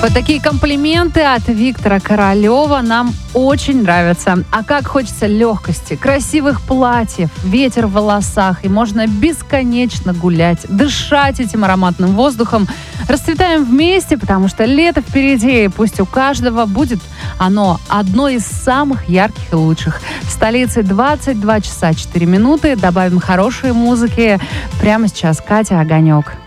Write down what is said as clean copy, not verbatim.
Вот такие комплименты от Виктора Королева нам очень нравятся. А как хочется легкости, красивых платьев, ветер в волосах, и можно бесконечно гулять, дышать этим ароматным воздухом. Расцветаем вместе, потому что лето впереди, и пусть у каждого будет оно одно из самых ярких и лучших. В столице 22 часа 4 минуты. Добавим хорошей музыки. Прямо сейчас Катя Огонек.